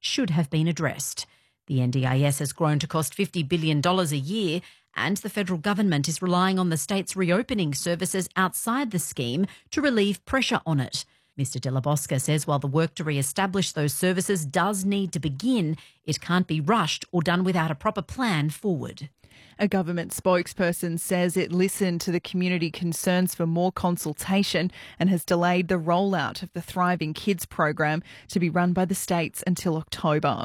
should have been addressed. The NDIS has grown to cost $50 billion a year, and the federal government is relying on the states reopening services outside the scheme to relieve pressure on it. Mr De La Bosca says while the work to re-establish those services does need to begin, it can't be rushed or done without a proper plan forward. A government spokesperson says it listened to the community concerns for more consultation and has delayed the rollout of the Thriving Kids program to be run by the states until October.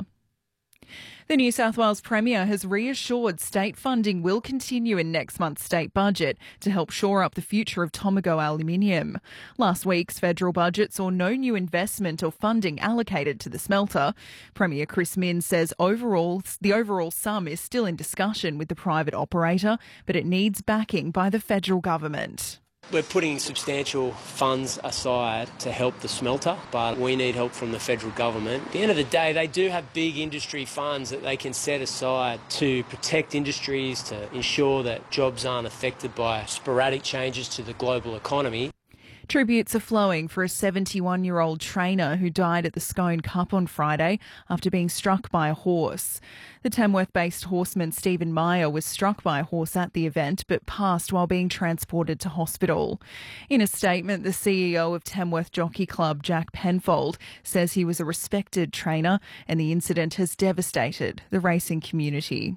The New South Wales Premier has reassured state funding will continue in next month's state budget to help shore up the future of Tomago Aluminium. Last week's federal budget saw no new investment or funding allocated to the smelter. Premier Chris Minns says the overall sum is still in discussion with the private operator, but it needs backing by the federal government. We're putting substantial funds aside to help the smelter, but we need help from the federal government. At the end of the day, they do have big industry funds that they can set aside to protect industries, to ensure that jobs aren't affected by sporadic changes to the global economy. Tributes are flowing for a 71-year-old trainer who died at the Scone Cup on Friday after being struck by a horse. The Tamworth-based horseman Stephen Meyer was struck by a horse at the event but passed while being transported to hospital. In a statement, the CEO of Tamworth Jockey Club, Jack Penfold, says he was a respected trainer and the incident has devastated the racing community.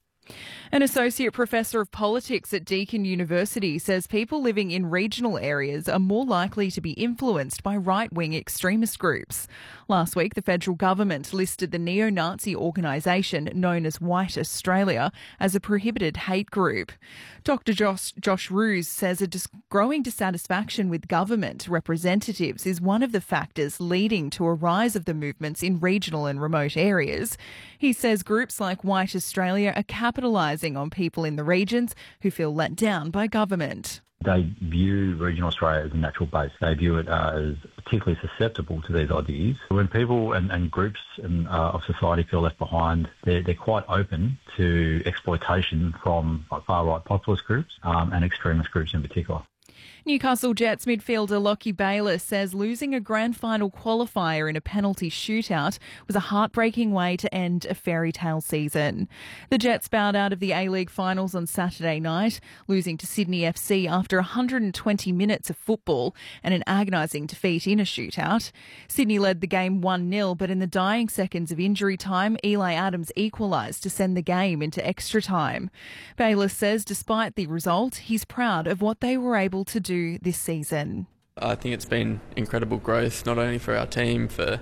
An associate professor of politics at Deakin University says people living in regional areas are more likely to be influenced by right-wing extremist groups. Last week, the federal government listed the neo-Nazi organisation known as White Australia as a prohibited hate group. Dr. Josh Roos says a growing dissatisfaction with government representatives is one of the factors leading to a rise of the movements in regional and remote areas. He says groups like White Australia are capitalising on people in the regions who feel let down by government. They view regional Australia as a natural base. They view it as particularly susceptible to these ideas. When people and groups of society feel left behind, they're quite open to exploitation from far-right populist groups and extremist groups in particular. Newcastle Jets midfielder Lockie Bayliss says losing a grand final qualifier in a penalty shootout was a heartbreaking way to end a fairy tale season. The Jets bowed out of the A-League finals on Saturday night, losing to Sydney FC after 120 minutes of football and an agonising defeat in a shootout. Sydney led the game 1-0, but in the dying seconds of injury time, Eli Adams equalised to send the game into extra time. Bayliss says despite the result, he's proud of what they were able to do this season. I think it's been incredible growth, not only for our team, for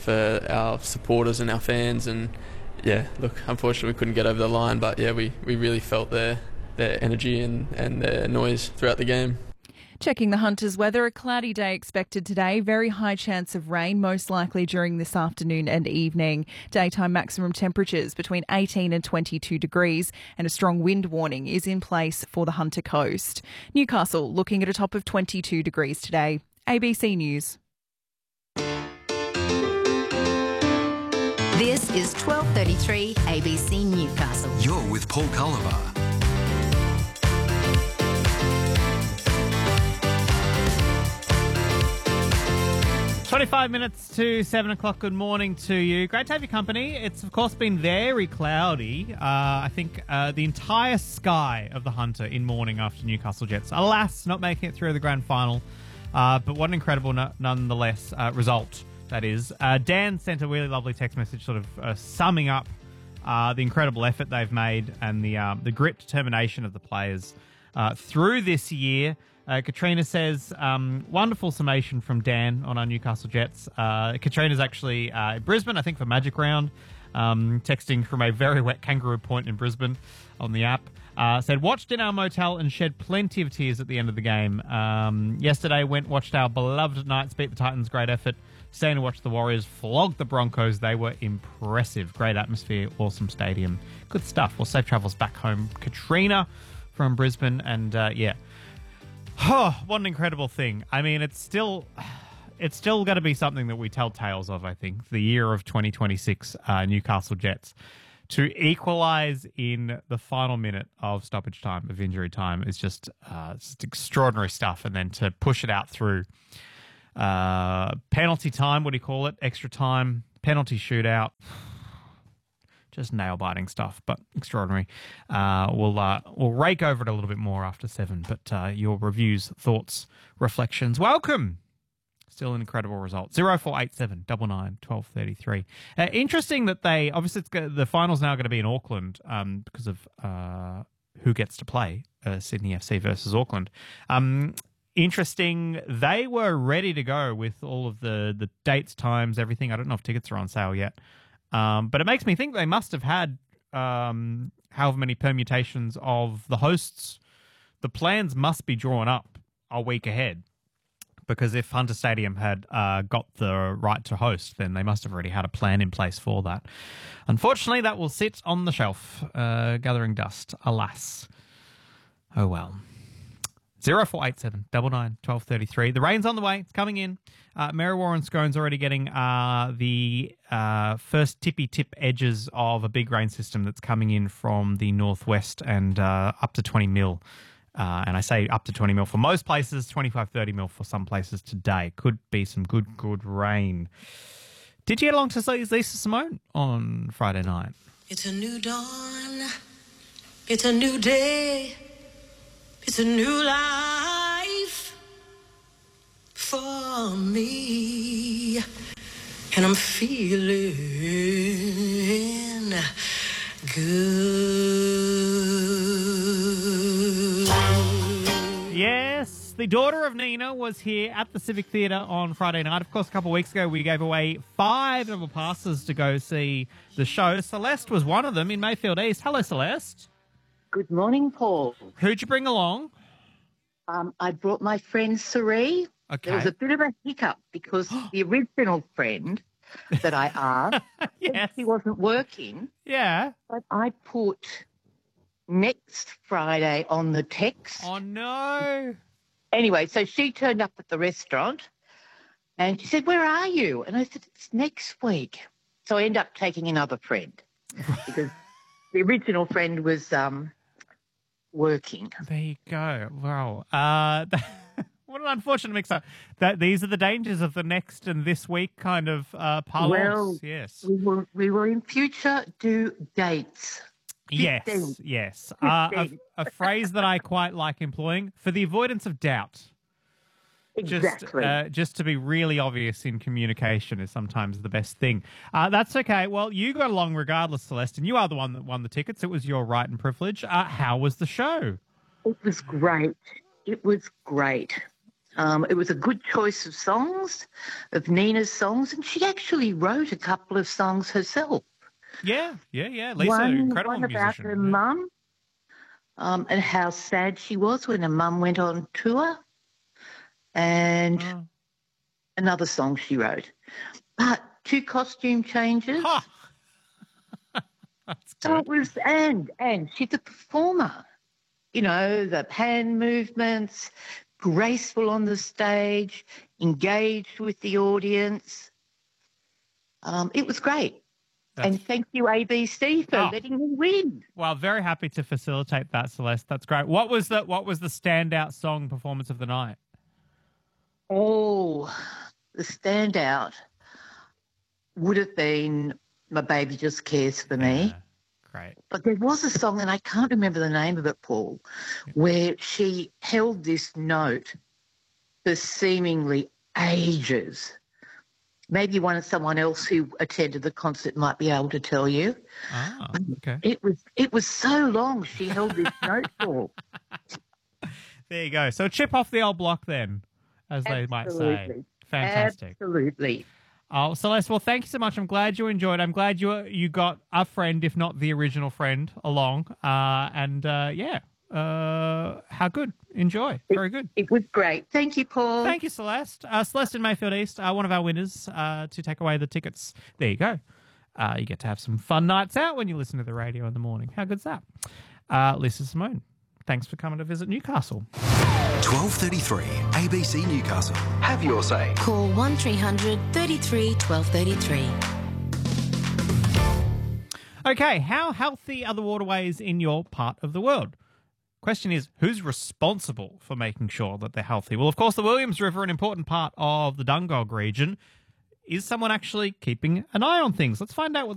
our supporters and our fans. And yeah, look, unfortunately we couldn't get over the line, but yeah, we really felt their energy and their noise throughout the game. Checking the Hunters weather, a cloudy day expected today. Very high chance of rain, most likely during this afternoon and evening. Daytime maximum temperatures between 18 and 22 degrees and a strong wind warning is in place for the Hunter Coast. Newcastle looking at a top of 22 degrees today. ABC News. This is 12:33 ABC Newcastle. You're with Paul Culliver. 25 minutes to 7 o'clock. Good morning to you. Great to have your company. It's, of course, been very cloudy. I think the entire sky of the Hunter in morning after Newcastle Jets. Alas, not making it through the grand final. But what an incredible, nonetheless, result that is. Dan sent a really lovely text message sort of summing up the incredible effort they've made and the grit, determination of the players through this year. Katrina says, wonderful summation from Dan on our Newcastle Jets. Katrina's actually in Brisbane, I think, for Magic Round, texting from a very wet Kangaroo Point in Brisbane on the app. Said, watched in our motel and shed plenty of tears at the end of the game. Yesterday, watched our beloved Knights beat the Titans. Great effort. Staying to watch the Warriors flog the Broncos. They were impressive. Great atmosphere. Awesome stadium. Good stuff. Well, safe travels back home. Katrina from Brisbane. And, yeah. Oh, what an incredible thing. I mean, it's still going to be something that we tell tales of, I think, the year of 2026 Newcastle Jets. To equalise in the final minute of stoppage time, of injury time, is just extraordinary stuff. And then to push it out through penalty time, what do you call it? Extra time. penalty shootout. Just nail-biting stuff, but extraordinary. We'll rake over it a little bit more after 7, but your reviews, thoughts, reflections, welcome. Still an incredible result. 0487 99 1233. Interesting that obviously the final's now going to be in Auckland because of who gets to play Sydney FC versus Auckland. Interesting, they were ready to go with all of the dates, times, everything. I don't know if tickets are on sale yet. But it makes me think they must have had however many permutations of the hosts. The plans must be drawn up a week ahead, because if Hunter Stadium had got the right to host, then they must have already had a plan in place for that. Unfortunately, that will sit on the shelf, gathering dust, alas. Oh well. 0487 99 1233. The rain's on the way. It's coming in. Merriwa and Scone's already getting the first tippy-tip edges of a big rain system that's coming in from the northwest, and up to 20 mil. And I say up to 20 mil for most places, 25, 30 mil for some places today. Could be some good rain. Did you get along to see Lisa Simone on Friday night? It's a new dawn. It's a new day. It's a new life for me, and I'm feeling good. Yes, the daughter of Nina was here at the Civic Theatre on Friday night. Of course, a couple of weeks ago, we gave away 5 double passes to go see the show. Celeste was one of them in Mayfield East. Hello, Celeste. Good morning, Paul. Who'd you bring along? I brought my friend Sari. Okay. There was a bit of a hiccup because the original friend that I asked, Yes. she wasn't working. Yeah. But I put next Friday on the text. Oh, no. Anyway, so she turned up at the restaurant and she said, "Where are you?" And I said, "It's next week." So I ended up taking another friend because the original friend was working. There you go. Wow. What an unfortunate mix-up. These are the dangers of the next and this week kind of parlance. Well, yes. We will in future do dates. 15. Yes. A phrase that I quite like employing, for the avoidance of doubt. Exactly. Just to be really obvious in communication is sometimes the best thing. That's okay. Well, you got along regardless, Celeste, and you are the one that won the tickets. It was your right and privilege. How was the show? It was great. It was great. It was a good choice of songs, of Nina's songs, and she actually wrote a couple of songs herself. Yeah. Lisa, incredible one about musician. her mum, and how sad she was when her mum went on tour, and another song she wrote. But 2 costume changes. Huh. That's So good. it was, and she's a performer. You know, the hand movements, graceful on the stage, engaged with the audience. It was great. And thank you, ABC, for letting me win. Well, very happy to facilitate that, Celeste. That's great. What was the standout song performance of the night? Oh, the standout would have been My Baby Just Cares for Me. Yeah, great. But there was a song, and I can't remember the name of it, Paul, where she held this note for seemingly ages. Maybe someone else who attended the concert might be able to tell you. Ah, okay. It was so long she held this note for. There you go. So a chip off the old block then, as they might say. Absolutely. Fantastic. Absolutely. Oh, Celeste, well, thank you so much. I'm glad you enjoyed. I'm glad you got a friend, if not the original friend, along. How good. Enjoy. Very good. It was great. Thank you, Paul. Thank you, Celeste. Celeste in Mayfield East, one of our winners to take away the tickets. There you go. You get to have some fun nights out when you listen to the radio in the morning. How good's that? Lisa Simone, thanks for coming to visit Newcastle. 1233 ABC Newcastle. Have your say. Call 1300 33 1233. Okay, how healthy are the waterways in your part of the world? Question is, who's responsible for making sure that they're healthy? Well, of course, the Williams River, an important part of the Dungog region, is someone actually keeping an eye on things? Let's find out what